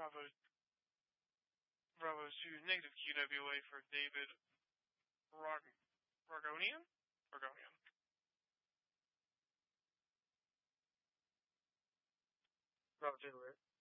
Bravo 2, negative QWA for David Ragonian? Ragonian. Bravo 2, right?